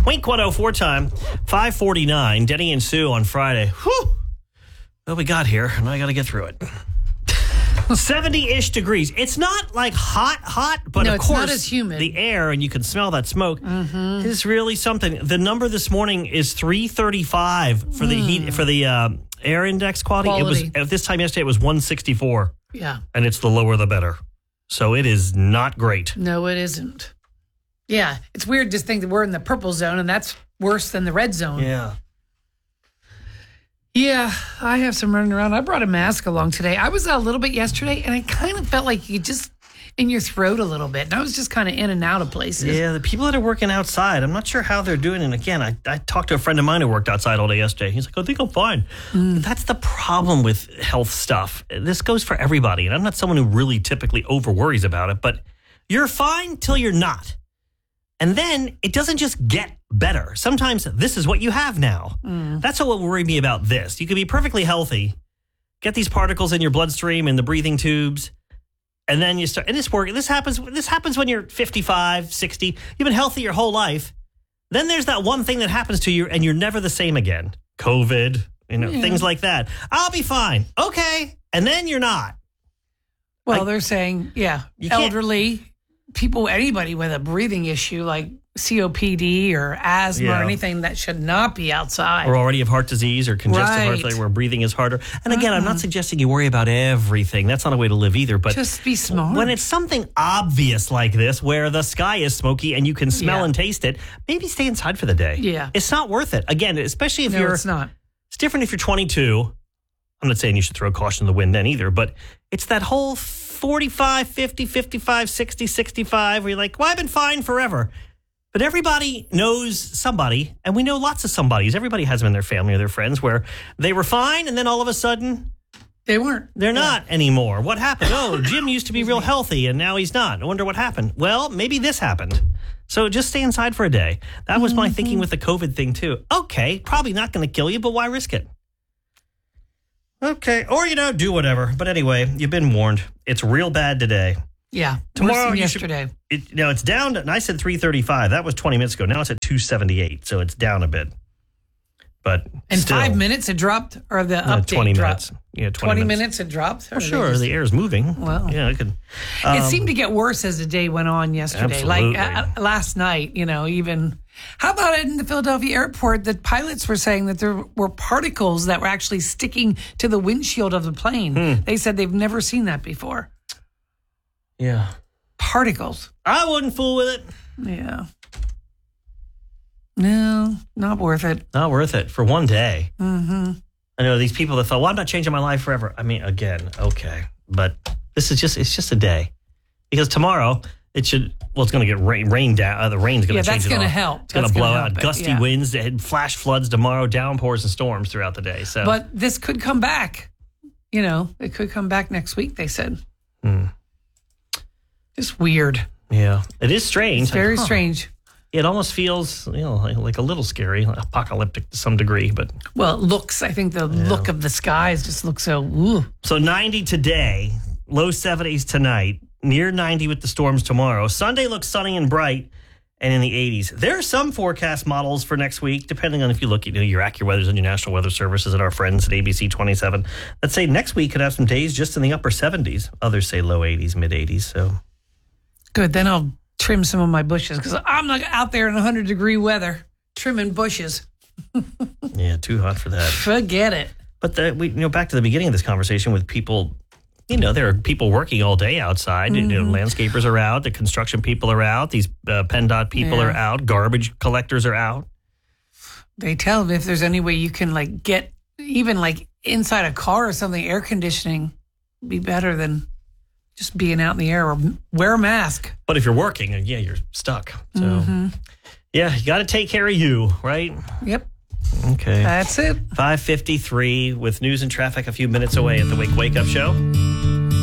Wink 104 time, 5:49. Denny and Sue on Friday. Whew. Well, we got here, and I got to get through it. 70-ish degrees. It's not like hot, but no, of course, it's not as humid. The air, and you can smell that smoke, is really something. The number this morning is 335 for the heat, for the air index quality. It was at this time yesterday. It was 164. Yeah, and it's the lower the better. So it is not great. No, it isn't. Yeah, it's weird to think that we're in the purple zone, and that's worse than the red zone. Yeah. Yeah, I have some running around. I brought a mask along today. I was out a little bit yesterday, and I kind of felt like you just in your throat a little bit. And I was just kind of in and out of places. Yeah, the people that are working outside, I'm not sure how they're doing. And again, I talked to a friend of mine who worked outside all day yesterday. He's like, I think I'm fine. But that's the problem with health stuff. This goes for everybody. And I'm not someone who really typically over worries about it, but you're fine till you're not. And then it doesn't just get better. Sometimes this is what you have now. That's what worried me about this. You could be perfectly healthy, get these particles in your bloodstream and the breathing tubes, and then you start. And this happens when you're 55, 60. You've been healthy your whole life. Then there's that one thing that happens to you, and you're never the same again. COVID, things like that. I'll be fine. Okay, and then you're not. Well, they're saying, elderly people, anybody with a breathing issue like COPD or asthma or anything that should not be outside. Or already have heart disease or congestive heart failure where breathing is harder. And again, I'm not suggesting you worry about everything. That's not a way to live either. But just be smart. When it's something obvious like this, where the sky is smoky and you can smell and taste it, maybe stay inside for the day. Yeah. It's not worth it. Again, especially if it's not. It's different if you're 22. I'm not saying you should throw caution to the wind then either, but it's that whole 45, 50, 55, 60, 65, where you're like, well, I've been fine forever. But everybody knows somebody, and we know lots of somebodies. Everybody has them in their family or their friends where they were fine, and then all of a sudden, they weren't. They're not anymore. What happened? Oh, Jim used to be real healthy, and now he's not. I wonder what happened. Well, maybe this happened. So just stay inside for a day. That was my thinking with the COVID thing, too. Okay, probably not going to kill you, but why risk it? Okay, or, do whatever. But anyway, you've been warned. It's real bad today. Yeah, tomorrow, yesterday. Now it's down, and I said 335. That was 20 minutes ago. Now it's at 278, so it's down a bit. But in still, 5 minutes it dropped, or the update 20 dropped? minutes. Yeah, 20 minutes it dropped? Well, sure, the air's moving. Well, yeah, it could. It seemed to get worse as the day went on yesterday. Absolutely. Like last night, even. How about in the Philadelphia airport, the pilots were saying that there were particles that were actually sticking to the windshield of the plane. They said they've never seen that before. Yeah. Particles. I wouldn't fool with it. Yeah. No, not worth it. Not worth it for one day. I know these people that thought, well, I'm not changing my life forever. I mean, again, okay. But it's just a day. Because tomorrow, it's going to get rain down. The rain's going to change it all. Yeah, that's going to help. It's going to blow out. Gusty winds, flash floods tomorrow, downpours and storms throughout the day. So, but this could come back. It could come back next week, they said. Just weird. Yeah, it is strange. It's very strange. It almost feels, like a little scary, apocalyptic to some degree, but... Well, it looks, I think the look of the skies just looks so, ooh. So 90 today, low 70s tonight, near 90 with the storms tomorrow. Sunday looks sunny and bright and in the 80s. There are some forecast models for next week, depending on if you look at your AccuWeathers and your National Weather Services and our friends at ABC 27. Let's say next week could have some days just in the upper 70s. Others say low 80s, mid 80s, so... Good, then I'll trim some of my bushes because I'm not out there in 100-degree weather trimming bushes. Yeah, too hot for that. Forget it. But back to the beginning of this conversation with people, there are people working all day outside. Landscapers are out, the construction people are out, these PennDOT people are out, garbage collectors are out. They tell them if there's any way you can get even inside a car or something, air conditioning be better than just being out in the air, or wear a mask. But if you're working, you're stuck. So, you got to take care of you, right? Yep. Okay. That's it. 5:53 with news and traffic a few minutes away at the Wake Up Show.